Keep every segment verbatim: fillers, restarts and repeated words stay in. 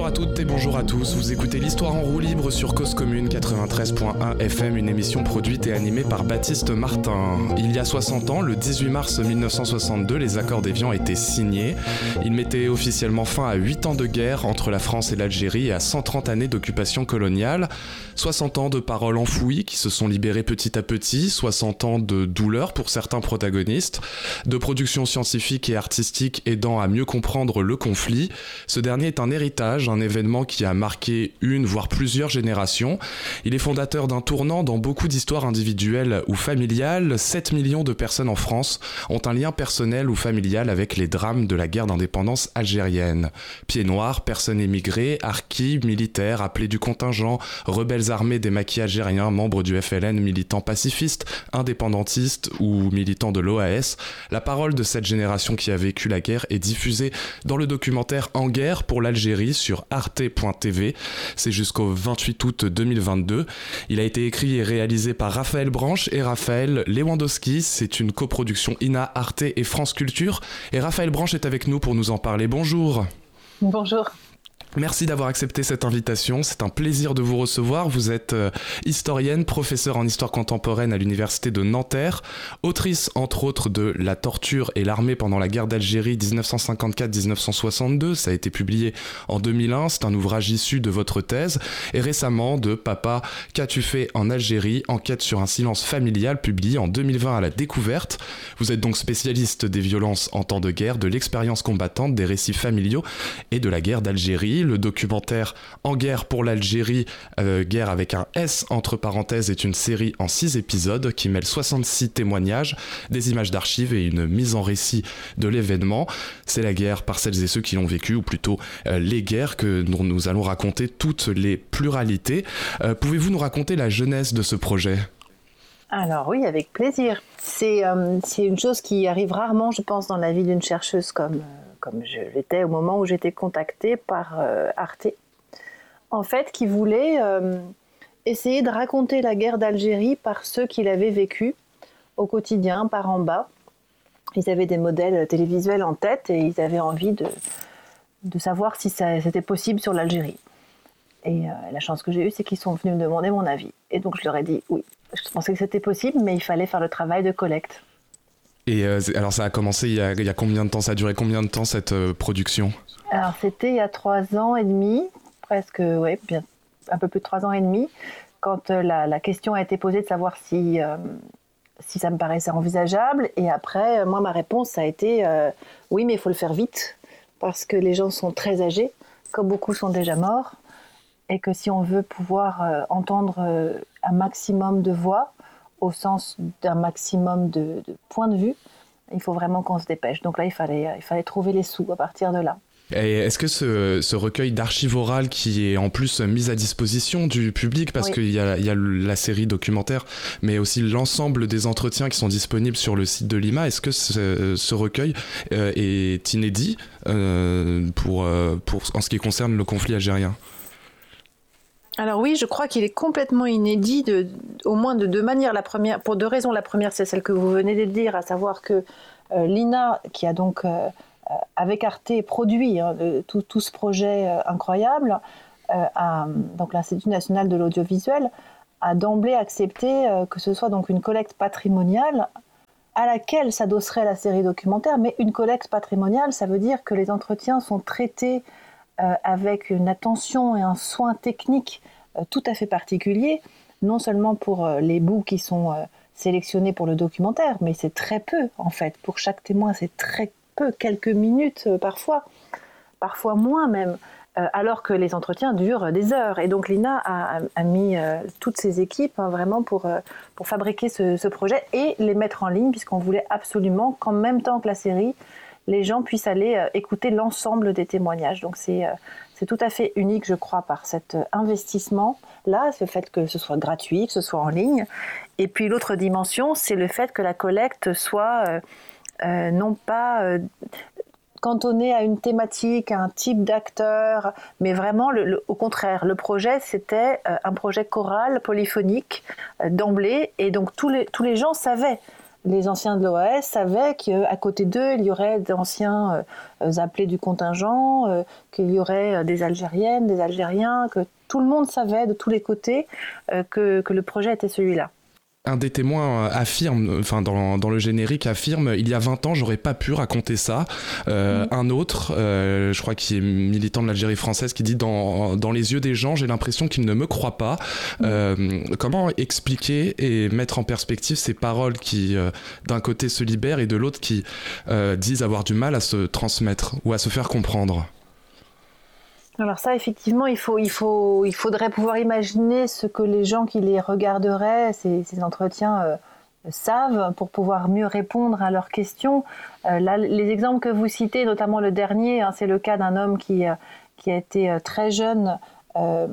Bonjour à toutes et bonjour à tous, vous écoutez l'Histoire en roue libre sur Cause Commune quatre-vingt-treize point un F M, une émission produite et animée par Baptiste Martin. Il y a soixante ans, le dix-huit mars mille neuf cent soixante-deux, les accords d'Évian étaient signés. Ils mettaient officiellement fin à huit ans de guerre entre la France et l'Algérie et à cent trente années d'occupation coloniale. soixante ans de paroles enfouies qui se sont libérées petit à petit, soixante ans de douleur pour certains protagonistes, de production scientifique et artistique aidant à mieux comprendre le conflit. Ce dernier est un héritage, un événement qui a marqué une voire plusieurs générations. Il est fondateur d'un tournant dans beaucoup d'histoires individuelles ou familiales. sept millions de personnes en France ont un lien personnel ou familial avec les drames de la guerre d'indépendance algérienne. Pieds noirs, personnes émigrées, harkis, militaires, appelés du contingent, rebelles armés des maquis algériens, membres du F L N, militants pacifistes, indépendantistes ou militants de l'O A S. La parole de cette génération qui a vécu la guerre est diffusée dans le documentaire En guerre pour l'Algérie sur arte point t v. C'est jusqu'au vingt-huit août deux mille vingt-deux. Il a été écrit et réalisé par Raphaël Branche et Raphaël Lewandowski. C'est une coproduction I N A, Arte et France Culture. Et Raphaël Branche est avec nous pour nous en parler. Bonjour. Bonjour. Merci d'avoir accepté cette invitation, c'est un plaisir de vous recevoir. Vous êtes euh, historienne, professeure en histoire contemporaine à l'université de Nanterre, autrice entre autres de La torture et l'armée pendant la guerre d'Algérie dix-neuf cent cinquante-quatre à dix-neuf cent soixante-deux, ça a été publié en deux mille un, c'est un ouvrage issu de votre thèse, et récemment de Papa, qu'as-tu fait en Algérie, enquête sur un silence familial, publié en deux mille vingt à La Découverte. Vous êtes donc spécialiste des violences en temps de guerre, de l'expérience combattante, des récits familiaux et de la guerre d'Algérie. Le documentaire En guerre pour l'Algérie, euh, guerre avec un S entre parenthèses, est une série en six épisodes qui mêle soixante-six témoignages, des images d'archives et une mise en récit de l'événement. C'est la guerre par celles et ceux qui l'ont vécu, ou plutôt euh, les guerres que dont nous allons raconter toutes les pluralités. Euh, pouvez-vous nous raconter la genèse de ce projet ? Alors oui, avec plaisir. C'est, euh, c'est une chose qui arrive rarement, je pense, dans la vie d'une chercheuse comme... Euh... comme je l'étais au moment où j'étais contactée par euh, Arte, en fait, qui voulait euh, essayer de raconter la guerre d'Algérie par ceux qui l'avaient vécue au quotidien, par en bas. Ils avaient des modèles télévisuels en tête et ils avaient envie de, de savoir si ça, c'était possible sur l'Algérie. Et euh, la chance que j'ai eue, c'est qu'ils sont venus me demander mon avis. Et donc je leur ai dit oui. Je pensais que c'était possible, mais il fallait faire le travail de collecte. Et euh, alors ça a commencé il y a, il y a combien de temps ? Ça a duré combien de temps cette euh, production ? Alors c'était il y a trois ans et demi, presque, ouais, bien, un peu plus de trois ans et demi, quand euh, la, la question a été posée de savoir si, euh, si ça me paraissait envisageable. Et après, euh, moi ma réponse ça a été euh, oui, mais il faut le faire vite, parce que les gens sont très âgés, comme beaucoup sont déjà morts, et que si on veut pouvoir euh, entendre euh, un maximum de voix, au sens d'un maximum de, de points de vue, il faut vraiment qu'on se dépêche. Donc là, il fallait, il fallait trouver les sous à partir de là. Et est-ce que ce, ce recueil d'archives orales qui est en plus mis à disposition du public, parce oui. qu'il y a, il y a la série documentaire, mais aussi l'ensemble des entretiens qui sont disponibles sur le site de l'I M A, est-ce que ce, ce recueil euh, est inédit euh, pour, euh, pour, en ce qui concerne le conflit algérien ? Alors oui, je crois qu'il est complètement inédit, de, au moins de deux manières. La première, pour deux raisons. La première, c'est celle que vous venez de dire, à savoir que euh, l'I N A, qui a donc, euh, avec Arte, produit hein, de, tout, tout ce projet euh, incroyable, euh, à, donc l'Institut national de l'audiovisuel, a d'emblée accepté euh, que ce soit donc une collecte patrimoniale à laquelle s'adosserait la série documentaire. Mais une collecte patrimoniale, ça veut dire que les entretiens sont traités Euh, avec une attention et un soin technique euh, tout à fait particulier, non seulement pour euh, les bouts qui sont euh, sélectionnés pour le documentaire, mais c'est très peu en fait. Pour chaque témoin, c'est très peu, quelques minutes euh, parfois, parfois moins même, euh, alors que les entretiens durent des heures. Et donc l'I N A a, a, a mis euh, toutes ses équipes hein, vraiment pour, euh, pour fabriquer ce, ce projet et les mettre en ligne, puisqu'on voulait absolument qu'en même temps que la série, les gens puissent aller euh, écouter l'ensemble des témoignages. Donc c'est, euh, c'est tout à fait unique, je crois, par cet euh, investissement-là, ce fait que ce soit gratuit, que ce soit en ligne. Et puis l'autre dimension, c'est le fait que la collecte soit euh, euh, non pas euh, cantonnée à une thématique, à un type d'acteur, mais vraiment, le, le, au contraire, le projet, c'était euh, un projet choral, polyphonique, euh, d'emblée, et donc tous les, tous les gens savaient les anciens de l'O A S savaient qu'à côté d'eux, il y aurait d'anciens euh, appelés du contingent, euh, qu'il y aurait des Algériennes, des Algériens, que tout le monde savait de tous les côtés euh, que, que le projet était celui-là. Un des témoins affirme, enfin dans, dans le générique affirme, il y a vingt ans, j'aurais pas pu raconter ça. Euh, mmh. Un autre, euh, je crois qu'il est militant de l'Algérie française, qui dit dans, dans les yeux des gens, j'ai l'impression qu'ils ne me croient pas. Mmh. Euh, comment expliquer et mettre en perspective ces paroles qui, euh, d'un côté, se libèrent et de l'autre qui euh, disent avoir du mal à se transmettre ou à se faire comprendre? Alors ça, effectivement, il, faut, il, faut, il faudrait pouvoir imaginer ce que les gens qui les regarderaient, ces, ces entretiens, euh, savent pour pouvoir mieux répondre à leurs questions. Euh, là, les exemples que vous citez, notamment le dernier, hein, c'est le cas d'un homme qui, euh, qui a été euh, très jeune, euh,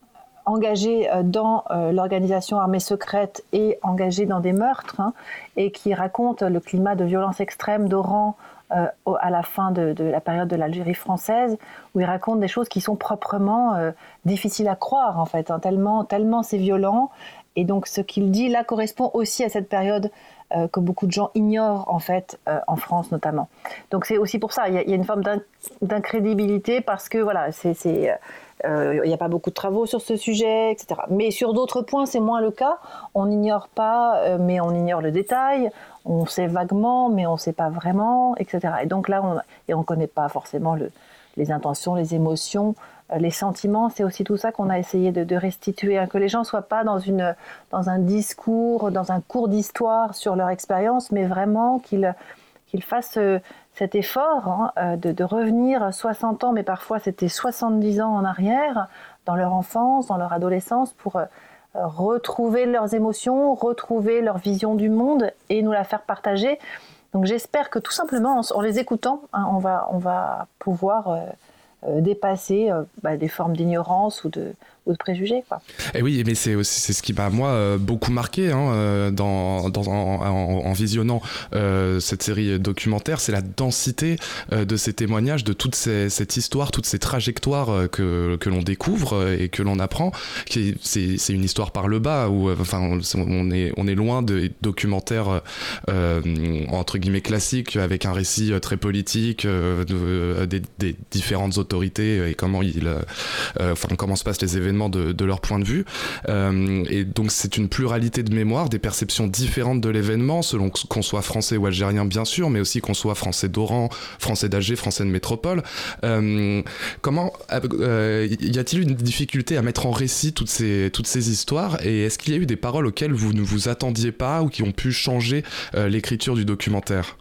engagé dans euh, l'organisation armée secrète et engagé dans des meurtres, hein, et qui raconte le climat de violence extrême d'Oran Euh, à la fin de, de la période de l'Algérie française, où il raconte des choses qui sont proprement euh, difficiles à croire, en fait, hein, tellement, tellement c'est violent. Et donc ce qu'il dit là correspond aussi à cette période euh, que beaucoup de gens ignorent, en fait, euh, en France notamment. Donc c'est aussi pour ça, il y a, il y a une forme d'incrédibilité, parce que voilà, c'est, c'est, euh, il n'y a pas beaucoup de travaux sur ce sujet, et cetera. Mais sur d'autres points, c'est moins le cas. On n'ignore pas, euh, mais on ignore le détail. On sait vaguement, mais on ne sait pas vraiment, et cetera. Et donc là, on et on connaît pas forcément le, les intentions, les émotions, euh, les sentiments. C'est aussi tout ça qu'on a essayé de, de restituer, hein, que les gens ne soient pas dans, une, dans un discours, dans un cours d'histoire sur leur expérience, mais vraiment qu'ils, qu'ils fassent euh, cet effort, hein, de, de revenir soixante ans, mais parfois c'était soixante-dix ans en arrière, dans leur enfance, dans leur adolescence, pour... Euh, retrouver leurs émotions, retrouver leur vision du monde et nous la faire partager. Donc j'espère que tout simplement, en, en les écoutant, hein, on va, on va pouvoir euh, euh, dépasser euh, bah, des formes d'ignorance ou de, ou de préjugés, quoi. Et oui, mais c'est aussi c'est ce qui m'a moi euh, beaucoup marqué, hein, dans, dans, en, en, en visionnant euh, cette série documentaire, c'est la densité euh, de ces témoignages, de toute ces, cette histoire, toutes ces trajectoires euh, que, que l'on découvre euh, et que l'on apprend. Qui, c'est, c'est une histoire par le bas, où euh, enfin, on, est, on est loin de documentaires euh, entre guillemets classiques, avec un récit très politique euh, de, des, des différentes autorités et comment, il, euh, enfin, comment se passent les événements De, de leur point de vue, euh, et donc c'est une pluralité de mémoire, des perceptions différentes de l'événement selon qu'on soit français ou algérien bien sûr, mais aussi qu'on soit français d'Oran, français d'Alger, français de métropole. Euh, comment euh, y a-t-il une difficulté à mettre en récit toutes ces, toutes ces histoires, et est-ce qu'il y a eu des paroles auxquelles vous ne vous attendiez pas ou qui ont pu changer euh, l'écriture du documentaire?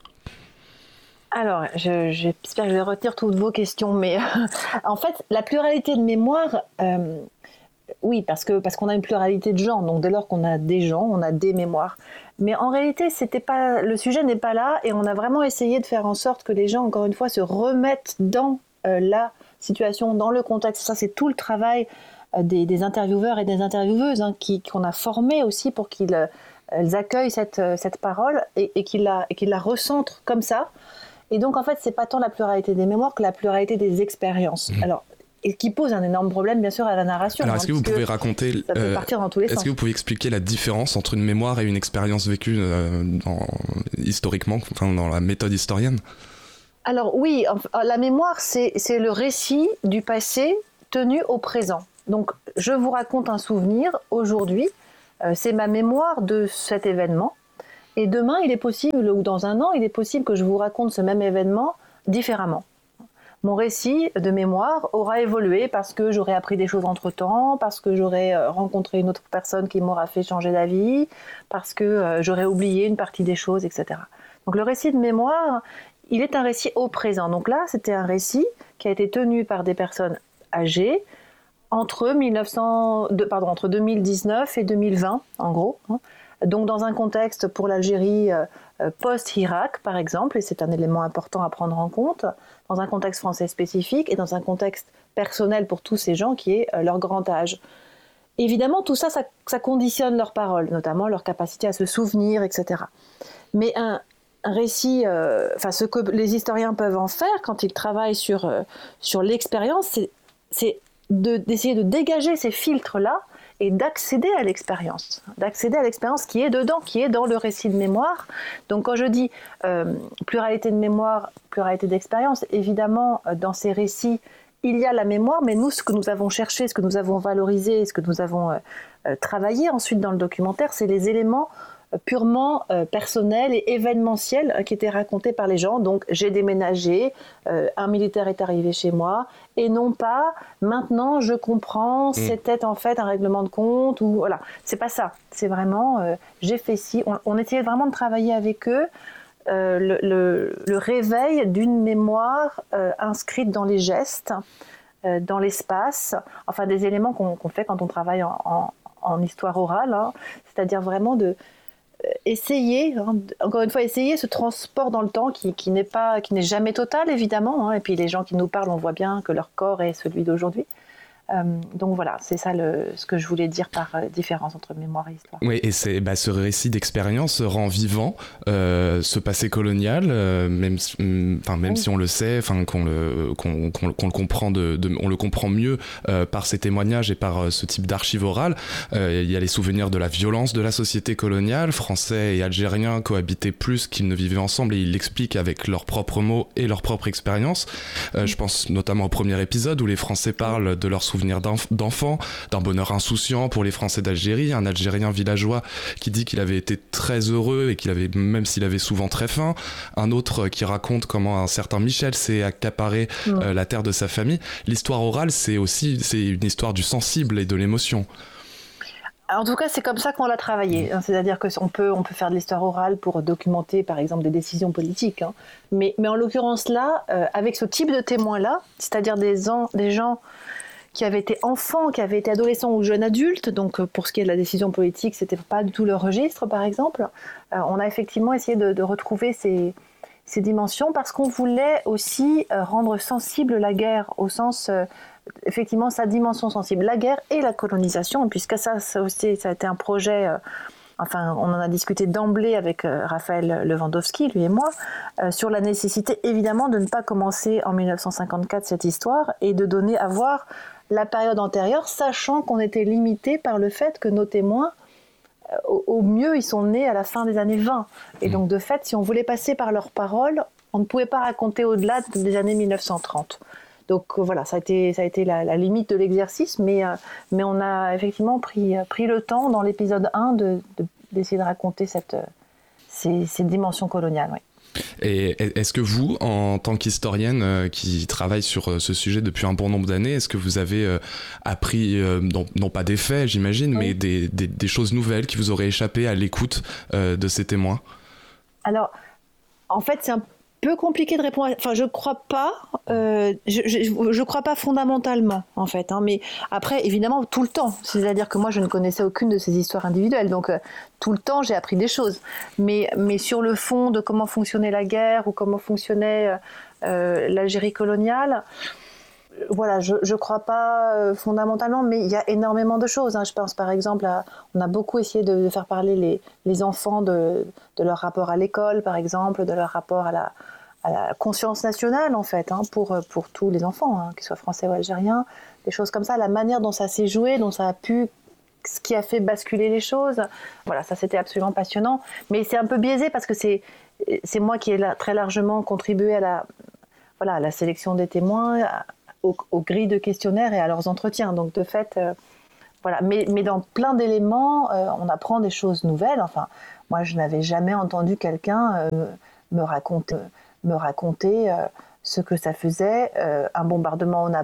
Alors, je, j'espère que je vais retenir toutes vos questions, mais en fait, la pluralité de mémoire, euh, oui, parce, que, parce qu'on a une pluralité de gens, donc dès lors qu'on a des gens, on a des mémoires. Mais en réalité, c'était pas, le sujet n'est pas là, et on a vraiment essayé de faire en sorte que les gens, encore une fois, se remettent dans euh, la situation, dans le contexte. Ça, c'est tout le travail euh, des, des intervieweurs et des intervieweuses, hein, qui, qu'on a formés aussi pour qu'ils euh, accueillent cette, cette parole et, et, qu'ils la, et qu'ils la recentrent comme ça. Et donc, en fait, c'est pas tant la pluralité des mémoires que la pluralité des expériences. Mmh. Alors, et qui pose un énorme problème, bien sûr, à la narration. Alors, est-ce hein, que vous pouvez raconter, ça peut partir dans tous les est-ce sens. que vous pouvez expliquer la différence entre une mémoire et une expérience vécue euh, dans, historiquement, enfin, dans la méthode historienne? Alors oui, la mémoire, c'est, c'est le récit du passé tenu au présent. Donc, je vous raconte un souvenir aujourd'hui, euh, c'est ma mémoire de cet événement. Et demain, il est possible, ou dans un an, il est possible que je vous raconte ce même événement différemment. Mon récit de mémoire aura évolué parce que j'aurai appris des choses entre-temps, parce que j'aurai rencontré une autre personne qui m'aura fait changer d'avis, parce que j'aurai oublié une partie des choses, et cetera. Donc le récit de mémoire, il est un récit au présent. Donc là, c'était un récit qui a été tenu par des personnes âgées entre, mille neuf cents, pardon, entre deux mille dix-neuf et deux mille vingt, en gros, hein. Donc dans un contexte pour l'Algérie euh, post-Irak, par exemple, et c'est un élément important à prendre en compte, dans un contexte français spécifique et dans un contexte personnel pour tous ces gens qui est euh, leur grand âge. Évidemment, tout ça, ça, ça conditionne leurs paroles, notamment leur capacité à se souvenir, et cetera. Mais un, un récit, euh, enfin ce que les historiens peuvent en faire quand ils travaillent sur, euh, sur l'expérience, c'est, c'est de, d'essayer de dégager ces filtres-là et d'accéder à l'expérience, d'accéder à l'expérience qui est dedans, qui est dans le récit de mémoire. Donc quand je dis euh, pluralité de mémoire, pluralité d'expérience, évidemment euh, dans ces récits, il y a la mémoire, mais nous, ce que nous avons cherché, ce que nous avons valorisé, ce que nous avons euh, euh, travaillé ensuite dans le documentaire, c'est les éléments purement euh, personnel et événementiel euh, qui était raconté par les gens. Donc j'ai déménagé, euh, un militaire est arrivé chez moi, et non pas maintenant je comprends, mmh. c'était en fait un règlement de compte, ou voilà, c'est pas ça. C'est vraiment euh, j'ai fait ci. On, on essayait vraiment de travailler avec eux euh, le, le, le réveil d'une mémoire euh, inscrite dans les gestes, euh, dans l'espace, enfin des éléments qu'on, qu'on fait quand on travaille en, en, en histoire orale, hein, c'est-à-dire vraiment de essayer, hein, encore une fois, essayer ce transport dans le temps qui, qui n'est pas, qui n'est jamais total, évidemment. Hein, et puis les gens qui nous parlent, on voit bien que leur corps est celui d'aujourd'hui. Euh, donc voilà, c'est ça le, ce que je voulais dire par euh, différence entre mémoire et histoire. Oui, et c'est, bah, ce récit d'expérience rend vivant euh, ce passé colonial, euh, même, enfin, même oui. si on le sait, qu'on le, qu'on, qu'on, qu'on le comprend, de, de, on le comprend mieux euh, par ces témoignages et par euh, ce type d'archives orales. Euh, il y a les souvenirs de la violence de la société coloniale, français et algériens cohabitaient plus qu'ils ne vivaient ensemble, et ils l'expliquent avec leurs propres mots et leur propre expérience. Euh, oui. Je pense notamment au premier épisode où les Français parlent de leurs souvenirs souvenirs d'enfants, d'un bonheur insouciant pour les Français d'Algérie, un Algérien villageois qui dit qu'il avait été très heureux et qu'il avait, même s'il avait souvent très faim, un autre qui raconte comment un certain Michel s'est accaparé mmh. euh, la terre de sa famille. L'histoire orale, c'est aussi c'est une histoire du sensible et de l'émotion. En tout cas, c'est comme ça qu'on l'a travaillé. Hein. C'est-à-dire qu'on peut, on peut faire de l'histoire orale pour documenter, par exemple, des décisions politiques. Hein. Mais, mais en l'occurrence là, euh, avec ce type de témoins-là, c'est-à-dire des, en, des gens qui avaient été enfants, qui avaient été adolescents ou jeunes adultes, donc pour ce qui est de la décision politique, c'était pas du tout leur registre, par exemple. Euh, on a effectivement essayé de, de retrouver ces, ces dimensions parce qu'on voulait aussi euh, rendre sensible la guerre au sens, euh, effectivement, sa dimension sensible, la guerre et la colonisation, puisque ça, ça aussi, ça a été un projet. Euh, Enfin, on en a discuté d'emblée avec euh, Raphaël Lewandowski, lui et moi, euh, sur la nécessité évidemment de ne pas commencer en dix-neuf cent cinquante-quatre cette histoire et de donner à voir la période antérieure, sachant qu'on était limité par le fait que nos témoins, euh, au, au mieux, ils sont nés à la fin des années vingt. Et donc, de fait, si on voulait passer par leurs paroles, on ne pouvait pas raconter au-delà des années dix-neuf cent trente. Donc euh, voilà, ça a été, ça a été la, la limite de l'exercice, mais, euh, mais on a effectivement pris, pris le temps dans l'épisode un de, de, d'essayer de raconter cette, ces, ces dimensions coloniales. Oui. Et est-ce que vous, en tant qu'historienne euh, qui travaille sur euh, ce sujet depuis un bon nombre d'années, est-ce que vous avez euh, appris, euh, non, non pas des faits j'imagine, oui. mais des, des, des choses nouvelles qui vous auraient échappé à l'écoute euh, de ces témoins ? Alors, en fait, c'est un peu compliqué de répondre. Enfin, je crois pas. Euh, je, je, je crois pas fondamentalement, en fait. Hein, mais après, évidemment, tout le temps. C'est-à-dire que moi, je ne connaissais aucune de ces histoires individuelles. Donc, euh, tout le temps, j'ai appris des choses. Mais, mais sur le fond de comment fonctionnait la guerre ou comment fonctionnait euh, l'Algérie coloniale, voilà, je ne crois pas euh, fondamentalement, mais il y a énormément de choses. Hein. Je pense par exemple, à, on a beaucoup essayé de, de faire parler les, les enfants de, de leur rapport à l'école, par exemple, de leur rapport à la, à la conscience nationale, en fait, hein, pour, pour tous les enfants, hein, qu'ils soient français ou algériens, des choses comme ça, la manière dont ça s'est joué, dont ça a pu, ce qui a fait basculer les choses. Voilà, ça c'était absolument passionnant, mais c'est un peu biaisé parce que c'est, c'est moi qui ai là, très largement contribué à la, voilà, à la sélection des témoins, à, Aux, aux grilles de questionnaires et à leurs entretiens. Donc, de fait, euh, voilà. Mais, mais dans plein d'éléments, euh, on apprend des choses nouvelles. Enfin, moi, je n'avais jamais entendu quelqu'un euh, me raconter, me raconter euh, ce que ça faisait, euh, un bombardement au napalm